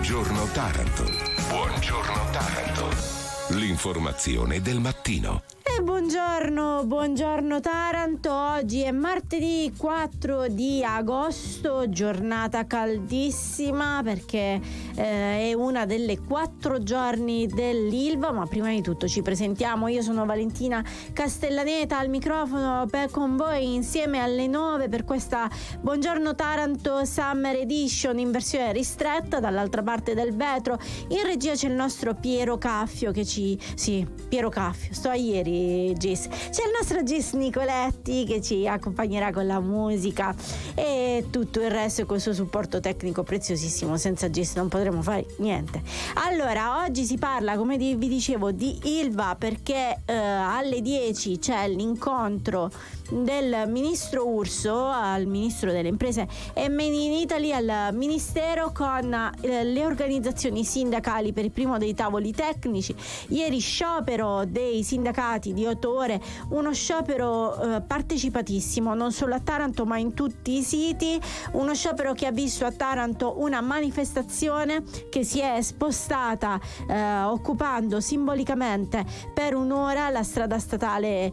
Buongiorno Taranto. Buongiorno Taranto. L'informazione del mattino. E buongiorno Taranto, oggi è martedì 4 di agosto, giornata caldissima perché è una delle 4 giorni dell'Ilva, ma prima di tutto ci presentiamo. Io sono Valentina Castellaneta al microfono con voi insieme alle 9 per questa Buongiorno Taranto Summer Edition in versione ristretta. Dall'altra parte del vetro in regia c'è il nostro Piero Caffio Piero Caffio, sto a ieri Gis. C'è il nostro Gis Nicoletti che ci accompagnerà con la musica e tutto il resto con il suo supporto tecnico preziosissimo. Senza Gis non potremo fare niente. Allora, oggi si parla, come vi dicevo, di Ilva perché alle 10 c'è l'incontro del ministro Urso al ministro delle imprese e Made in Italy al ministero con le organizzazioni sindacali per il primo dei tavoli tecnici. Ieri sciopero dei sindacati di 8 ore, uno sciopero partecipatissimo non solo a Taranto ma in tutti i siti, uno sciopero che ha visto a Taranto una manifestazione che si è spostata occupando simbolicamente per un'ora la strada statale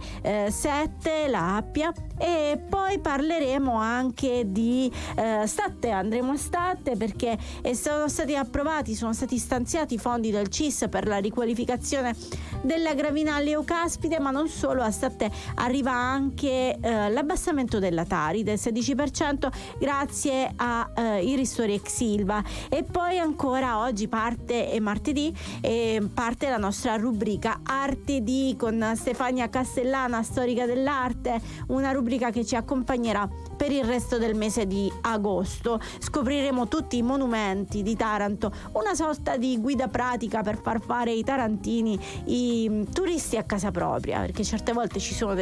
7, la Appia, e poi parleremo anche di Statte, andremo a Statte perché sono stati stanziati fondi del CIS per la riqualificazione della gravina leucaspide, ma non solo, a Statte arriva anche l'abbassamento della Tari del 16% grazie ai ristori ex Ilva. E poi ancora oggi parte martedì parte la nostra rubrica Arte di con Stefania Castellana, storica dell'arte, una rubrica che ci accompagnerà per il resto del mese di agosto. Scopriremo tutti i monumenti di Taranto, una sorta di guida pratica per far fare ai tarantini i turisti a casa propria, perché certe volte ci sono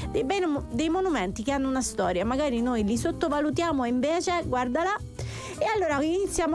dei monumenti che hanno una storia, magari noi li sottovalutiamo e invece guarda là. E allora iniziamo